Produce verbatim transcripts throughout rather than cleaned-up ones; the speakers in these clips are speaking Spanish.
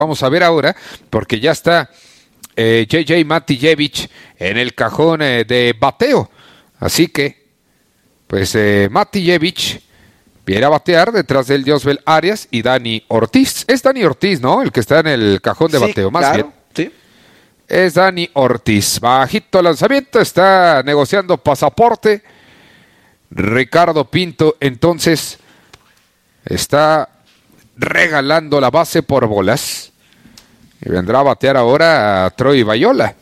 Vamos a ver ahora, porque ya está eh, J J Matijevich en el cajón eh, de bateo. Así que, pues eh, Matijevich viene a batear detrás del Josbel Arias y Dani Ortiz. Es Dani Ortiz, ¿no? El que está en el cajón de sí, bateo, más claro, bien. Sí. Es Dani Ortiz. Bajito lanzamiento, está negociando pasaporte. Ricardo Pinto, entonces, está regalando la base por bolas. Y vendrá a batear ahora a Troy Bayola.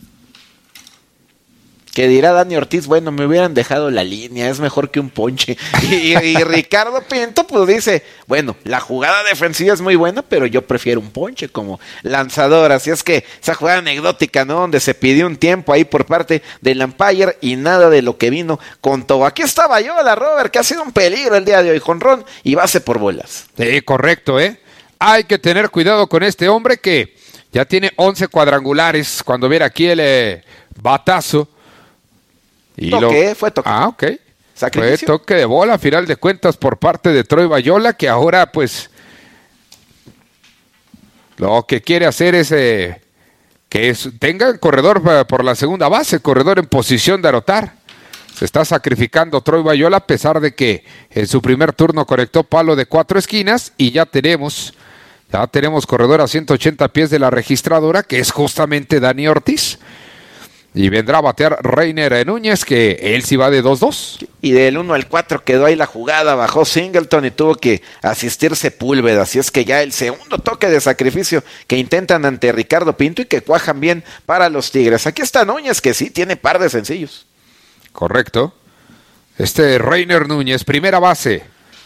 Que dirá Dani Ortiz, bueno, me hubieran dejado la línea, es mejor que un ponche. Y, y, y Ricardo Pinto pues dice, bueno, la jugada defensiva es muy buena, pero yo prefiero un ponche como lanzador. Así es que esa jugada anecdótica, ¿no? Donde se pidió un tiempo ahí por parte del umpire y nada de lo que vino con todo. Aquí está Bayola, Robert, que ha sido un peligro el día de hoy, jonrón y base por bolas. Sí, correcto, ¿eh? Hay que tener cuidado con este hombre que ya tiene once cuadrangulares. Cuando viene aquí el eh, batazo. Y toque, lo... fue toque. Ah, ok. Sacrificio. Fue toque de bola, a final de cuentas, por parte de Troy Bayola, que ahora, pues, lo que quiere hacer es eh, que es, tenga corredor por la segunda base, corredor en posición de anotar. Se está sacrificando Troy Bayola, a pesar de que en su primer turno conectó palo de cuatro esquinas, y ya tenemos, ya tenemos corredor a ciento ochenta pies de la registradora, que es justamente Dani Ortiz. Y vendrá a batear Reiner Núñez, que él sí va de dos dos. Y del uno al cuatro quedó ahí la jugada, bajó Singleton y tuvo que asistir Sepúlveda. Así es que ya el segundo toque de sacrificio que intentan ante Ricardo Pinto y que cuajan bien para los Tigres. Aquí está Núñez, que sí tiene par de sencillos. Correcto. Este Reiner Núñez, primera base,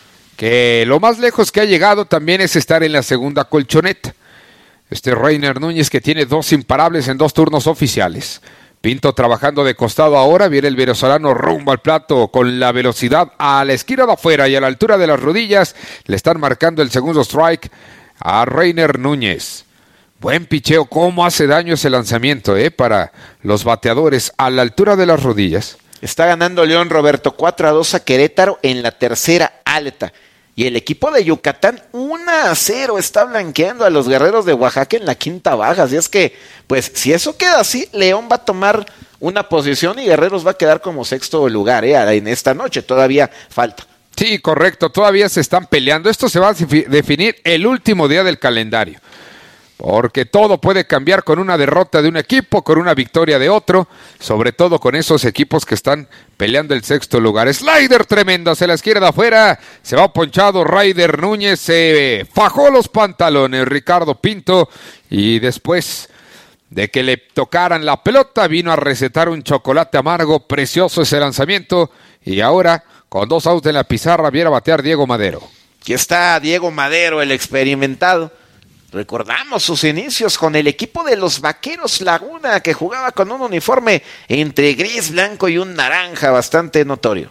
que lo más lejos que ha llegado también es estar en la segunda colchoneta. Este Reiner Núñez, que tiene dos imparables en dos turnos oficiales. Pinto trabajando de costado ahora, viene el venezolano rumbo al plato con la velocidad a la esquina de afuera y a la altura de las rodillas. Le están marcando el segundo strike a Reiner Núñez. Buen picheo, cómo hace daño ese lanzamiento eh, para los bateadores a la altura de las rodillas. Está ganando León, Roberto, cuatro a dos a Querétaro en la tercera alta. Y el equipo de Yucatán uno a cero está blanqueando a los guerreros de Oaxaca en la quinta baja. Así es que, pues, si eso queda así, León va a tomar una posición y Guerreros va a quedar como sexto lugar, ¿eh? En esta noche todavía falta. Sí, correcto, todavía se están peleando. Esto se va a definir el último día del calendario. Porque todo puede cambiar con una derrota de un equipo, con una victoria de otro, sobre todo con esos equipos que están peleando el sexto lugar. Slider tremendo, se las quiere de afuera, se va ponchado Reiner Núñez, se fajó los pantalones Ricardo Pinto y después de que le tocaran la pelota vino a recetar un chocolate amargo, precioso ese lanzamiento y ahora con dos outs en la pizarra viene a batear Diego Madero. Aquí está Diego Madero, el experimentado. Recordamos sus inicios con el equipo de los Vaqueros Laguna, que jugaba con un uniforme entre gris, blanco y un naranja bastante notorio.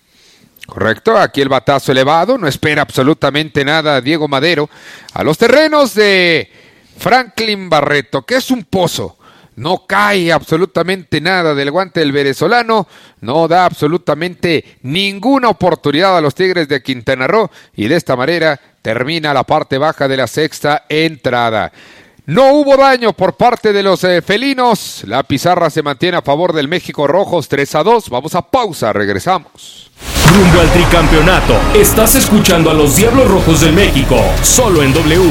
Correcto, aquí el batazo elevado, no espera absolutamente nada Diego Madero. A los terrenos de Franklin Barreto, que es un pozo. No cae absolutamente nada del guante del venezolano, no da absolutamente ninguna oportunidad a los Tigres de Quintana Roo y de esta manera termina la parte baja de la sexta entrada. No hubo daño por parte de los eh, felinos, la pizarra se mantiene a favor del México Rojos tres a dos, vamos a pausa, regresamos. Rumbo al tricampeonato, estás escuchando a los Diablos Rojos del México, solo en W.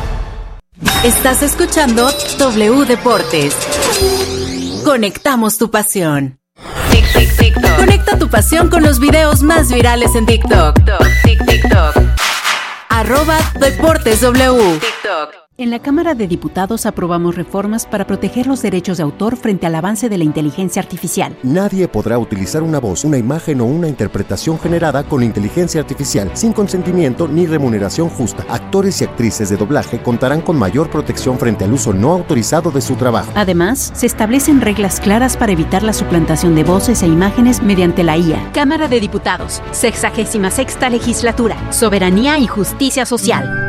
Estás escuchando W Deportes. Conectamos tu pasión. Tic, tic, tic, Conecta tu pasión con los videos más virales en TikTok. Tic, TikTok. Arroba Deportes W. TikTok. En la Cámara de Diputados aprobamos reformas para proteger los derechos de autor frente al avance de la inteligencia artificial. Nadie podrá utilizar una voz, una imagen o una interpretación generada con inteligencia artificial sin consentimiento ni remuneración justa. Actores y actrices de doblaje contarán con mayor protección frente al uso no autorizado de su trabajo. Además, se establecen reglas claras para evitar la suplantación de voces e imágenes mediante la I A. Cámara de Diputados, sexagésima sexta legislatura, soberanía y justicia social.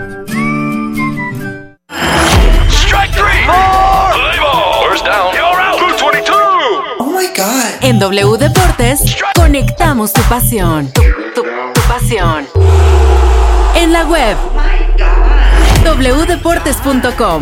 En W Deportes, conectamos tu pasión. Tu, tu, tu pasión. En la web. w deportes punto com.